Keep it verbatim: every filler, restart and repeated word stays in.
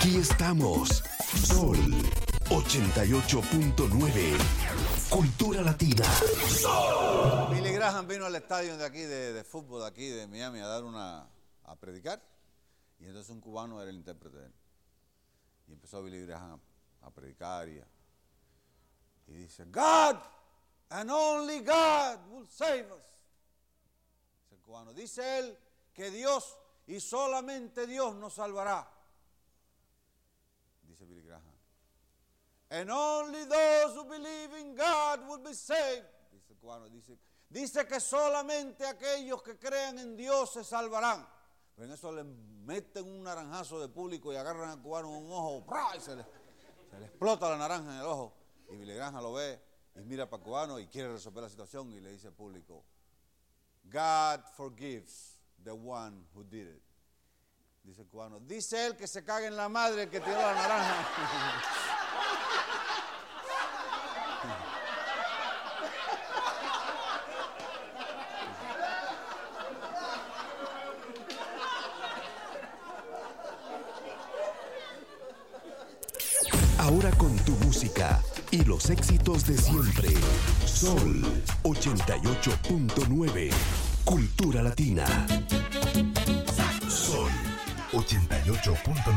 Aquí estamos. Sol ochenta y ocho punto nueve. Cultura Latina. Sol. Billy Graham vino al estadio de aquí, de, de fútbol de aquí, de Miami, a dar una, a predicar. Y entonces un cubano era el intérprete de él. Y empezó Billy Graham a, a predicar y, a, y dice, God and only God will save us. Dice el cubano, dice él que Dios y solamente Dios nos salvará. Dice Billy Graham. And only those who believe in God will be saved. Dice el cubano, dice, dice que solamente aquellos que crean en Dios se salvarán. Pero en eso le meten un naranjazo de público y agarran al cubano un ojo, y se le, se le explota la naranja en el ojo. Y Billy Graham lo ve y mira para el cubano y quiere resolver la situación y le dice al público, God forgives the one who did it. Dice el cubano, dice él que se cague en la madre el que tiró la naranja. Ahora con tu música y los éxitos de siempre. Sol ochenta y ocho punto nueve. Cultura Latina. Sol ochenta y ocho punto nueve.